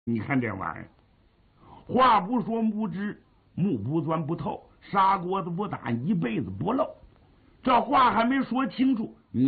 你看这玩意儿，话不说不知，木不钻不透，砂锅子不打，一辈子不漏。这话还没说清楚，你